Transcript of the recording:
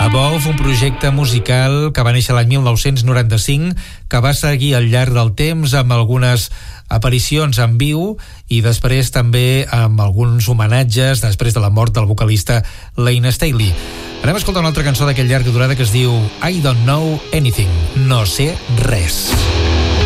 Above, un projecte musical que va néixer l'any 1995, que va seguir al llarg del temps amb algunes aparicions en viu i després també amb alguns homenatges després de la mort del vocalista Layne Staley. Anem a escoltar una altra cançó d'aquest llarga durada que es diu I Don't Know Anything, no sé res.